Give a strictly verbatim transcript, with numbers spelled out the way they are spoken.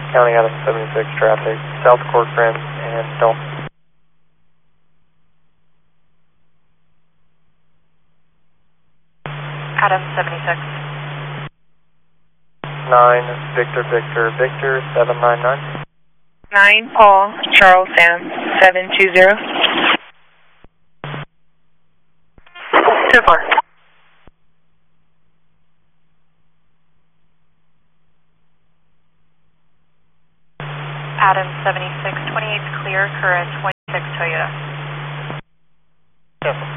County Adam seventy-six traffic, South Corcoran and don't. Adam seventy-six. nine, Victor, Victor, Victor, seven nine nine. nine, Paul, Charles, Sam, seven two zero. Two four. Adam seventy-six, twenty-eight clear, current twenty-six Toyota. Yes.